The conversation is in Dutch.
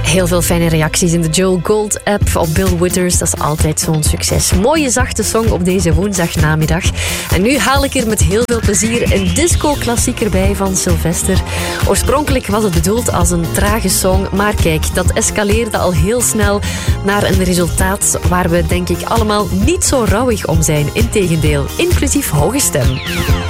Heel veel fijne reacties in de Joel Gold app op Bill Withers. Dat is altijd zo'n succes. Mooie zachte song op deze woensdagnamiddag. En nu haal ik er met heel veel plezier een disco-klassieker bij van Sylvester. Oorspronkelijk was het bedoeld als een trage song, maar kijk, dat escaleerde al heel snel naar een resultaat waar we denk ik allemaal niet zo rouwig om zijn. Integendeel, inclusief hoge stem.